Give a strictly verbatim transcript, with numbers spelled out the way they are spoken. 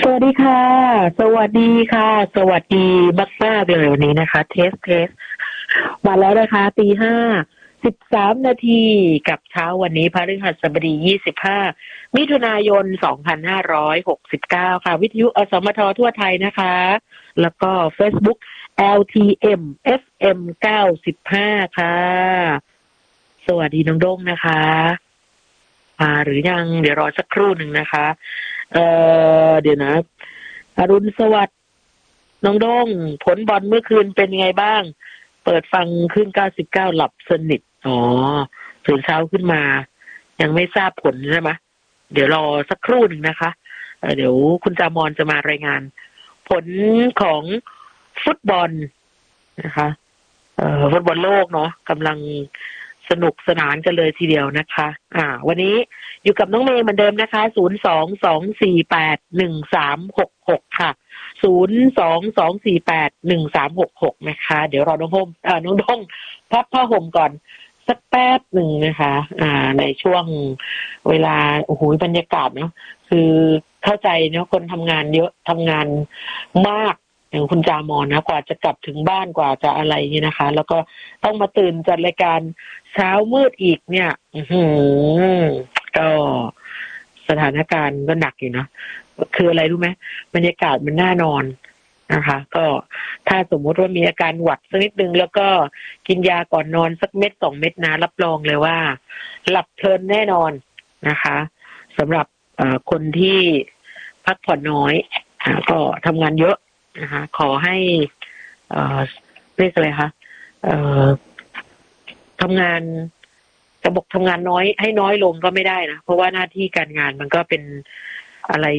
สวัสดีค่ะ สวัสดีค่ะ สวัสดีมากๆเลยวันนี้นะคะ เทสเทสมาแล้วนะคะตีห้าสิบสามนาทีกับเช้าวันนี้พฤหัสบดียี่สิบห้ามิถุนายนสองพันห้าร้อยหกสิบเก้าค่ะวิทยุอสมททั่วไทยนะคะแล้วก็ Facebook แอล ที เอ็ม เอฟ เอ็ม เก้าสิบห้าค่ะสวัสดีน้องด้งนะคะมาหรือยังเดี๋ยวรอสักครู่หนึ่งนะคะเอ่อเดี๋ยวนะอรุณสวัสดิ์น้องด้งผลบอลเมื่อคืนเป็นไงบ้างเปิดฟังขึ้นเก้าสิบเก้าหลับสนิทอ๋อตื่นเช้าขึ้นมายังไม่ทราบผลใช่ไหมเดี๋ยวรอสักครู่หนึ่งนะคะเเดี๋ยวคุณจามอนจะมารายงานผลของฟุตบอลนะคะเอ่อฟุตบอลโลกเนาะกำลังสนุกสนานกันเลยทีเดียวนะคะ อ่า วันนี้อยู่กับน้องเมย์เหมือนเดิมนะคะศูนย์ สอง สอง สี่ แปด หนึ่ง สาม หก หกค่ะศูนย์ สอง สอง สี่ แปด หนึ่ง สาม หก หกนะคะเดี๋ยวรอน้องห่มอ่าน้องดงพับผ้าห่มก่อนสักแป๊บหนึ่งนะคะ อ่า ในช่วงเวลาโอ้โหบรรยากาศเนาะคือเข้าใจเนาะคนทำงานเยอะทำงานมากอย่างคุณจามอนนะกว่าจะกลับถึงบ้านกว่าจะอะไรนี่นะคะ แล้วก็ต้องมาตื่นจัดรายการเช้ามืดอีกเนี่ย อือหือก็สถานการณ์ก็หนักอยู่เนาะคืออะไรรู้ไหมบรรยากาศมันน่านอนนะคะ ก็ถ้าสมมุติว่ามีอาการหวัดสักนิดนึงแล้วก็กินยาก่อนนอนสักเม็ดสองเม็ดนะรับรองเลยว่า หลับเพลินแน่นอนนะคะสำหรับคนที่พักผ่อนน้อยก็ทำงานเยอะนะคะขอให้เอ่อเรียกอะไรคะเอ่อทำงานจะบอกทำงานน้อยให้น้อยลงก็ไม่ได้นะเพราะว่าหน้าที่การงานมันก็เป็นอะไร